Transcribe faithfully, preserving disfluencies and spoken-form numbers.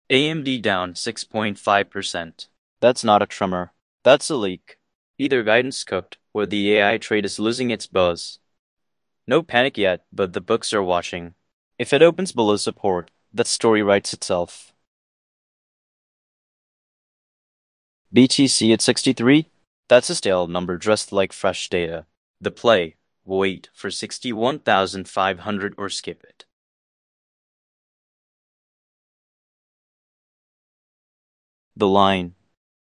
A M D down six point five percent. That's not a tremor. That's a leak. Either guidance cooked or the A I trade is losing its buzz. No panic yet, but the books are watching. If it opens below support, that story writes itself. B T C at sixty-three? That's a stale number dressed like fresh data. The play, wait for sixty-one thousand five hundred or skip it. The line,